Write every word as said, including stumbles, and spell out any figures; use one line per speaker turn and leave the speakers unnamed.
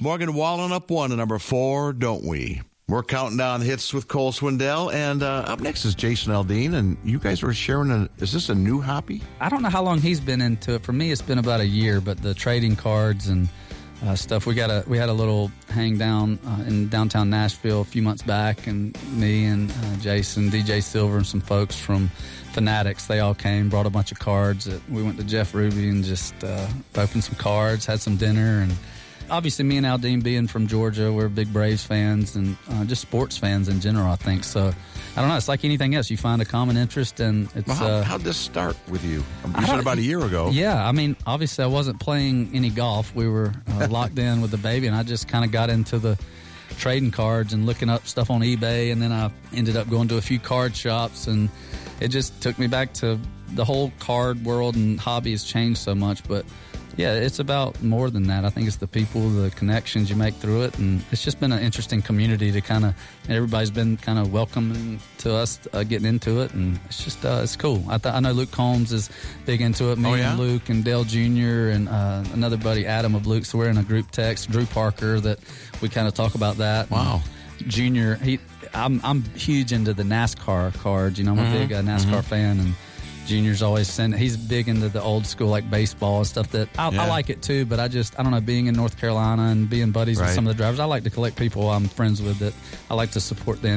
Morgan Wallen up one to number four, Don't We? We're counting down hits with Cole Swindell, and uh, up next is Jason Aldean, and you guys were sharing a, is this a new hobby?
I don't know how long he's been into it. For me, it's been about a year, but the trading cards and uh, stuff, we got a we had a little hang down uh, in downtown Nashville a few months back, and me and uh, Jason, D J Silver, and some folks from Fanatics, they all came, brought a bunch of cards. That we went to Jeff Ruby and just uh, opened some cards, had some dinner, and obviously, me and Aldean being from Georgia, we're big Braves fans and uh, just sports fans in general, I think. So, I don't know. It's like anything else. You find a common interest, and it's.
Well, how,
uh,
how'd this start with you? You said about a year ago.
Yeah, I mean, obviously, I wasn't playing any golf. We were uh, locked in with the baby, and I just kind of got into the trading cards and looking up stuff on eBay, and then I ended up going to a few card shops, and it just took me back to the whole card world, and hobby has changed so much, but. Yeah, it's about more than that. I think it's the people, the connections you make through it, and it's just been an interesting community to kind of, everybody's been kind of welcoming to us uh, getting into it, and it's just, uh, it's cool. I, th- I know Luke Combs is big into it, me
oh, yeah?
and Luke and Dale Junior and uh, another buddy, Adam of Luke, so we're in a group text, Drew Parker, that we kind of talk about that.
Wow.
And Junior, he, I'm, I'm huge into the NASCAR cards, you know, I'm a mm-hmm. big uh, NASCAR mm-hmm. fan, and Junior's always send. He's big into the old school, like baseball and stuff. That I, yeah. I like it too, but I just I don't know. Being in North Carolina and being buddies right. with some of the drivers, I like to collect people I'm friends with that I like to support them.